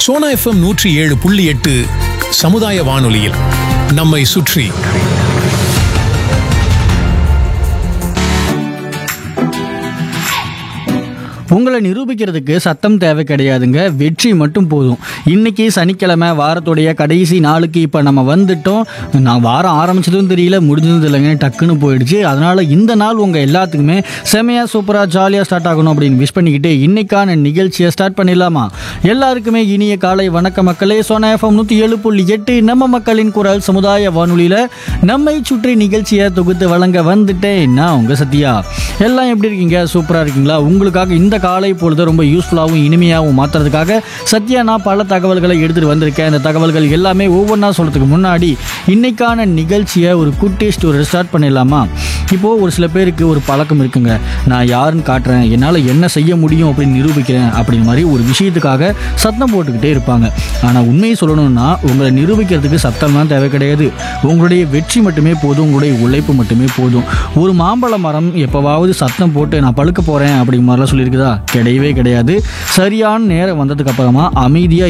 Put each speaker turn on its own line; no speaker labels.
Sona FM 107.8 சமுதாய வானொலியில் நம்மை சுற்றி.
உங்களை நிரூபிக்கிறதுக்கு சத்தம் தேவை கிடையாதுங்க, வெற்றி மட்டும் போதும். இன்னைக்கு சனிக்கிழமை, வாரத்துடைய கடைசி நாளுக்கு இப்போ நம்ம வந்துட்டோம். நான் வாரம் ஆரம்பிச்சதும் தெரியல, முடிஞ்சதும் இல்லைங்க, டக்குன்னு போயிடுச்சு. அதனால இந்த நாள் உங்கள் எல்லாத்துக்குமே செமையாக சூப்பராக ஜாலியாக ஸ்டார்ட் ஆகணும் அப்படின்னு விஷ் பண்ணிக்கிட்டு இன்னைக்கான நிகழ்ச்சியை ஸ்டார்ட் பண்ணிடலாமா? எல்லாருக்குமே இனிய காலை வணக்க மக்களே. சோனா எஃப்எம் 107.8 நம்ம மக்களின் குரல் சமுதாய வானொலியில் நம்மை சுற்றி நிகழ்ச்சியை தொகுத்து வழங்க வந்துட்டேன் நான் உங்கள் சத்யா. எல்லாம் எப்படி இருக்கீங்க? சூப்பராக இருக்கீங்களா? உங்களுக்காக இந்த காலை பொழுது ரொம்ப யூஸ்ஃபுல்லாகவும் இனிமையாகவும் மாற்றுறதுக்காக சத்யா நான் பல தகவல்களை எடுத்துகிட்டு வந்திருக்கேன். இந்த தகவல்கள் எல்லாமே ஒவ்வொன்றா சொல்கிறதுக்கு முன்னாடி இன்னைக்கான நிகழ்ச்சியை ஒரு குட்டி ஸ்டோரி ஸ்டார்ட் பண்ணிடலாமா? இப்போது ஒரு சில பேருக்கு ஒரு பழக்கம் இருக்குங்க, நான் யாருன்னு காட்டுறேன், என்னால் என்ன செய்ய முடியும் அப்படின்னு நிரூபிக்கிறேன் அப்படிங்கிற மாதிரி ஒரு விஷயத்துக்காக சத்தம் போட்டுக்கிட்டே இருப்பாங்க. ஆனால் உண்மையை சொல்லணும்னா உங்களை நிரூபிக்கிறதுக்கு சத்தம்லாம் தேவை கிடையாது. உங்களுடைய வெற்றி மட்டுமே போதும், உங்களுடைய உழைப்பு மட்டுமே போதும். ஒரு மாம்பழ மரம் எப்போவாவது சத்தம் போட்டு நான் பழுக்க போகிறேன் அப்படிங்கிற மாதிரிலாம் சொல்லியிருக்குதா? கிடையவே கிடையாது. சரியான நேரம் வந்ததுக்கு அப்புறமா அமைதியாக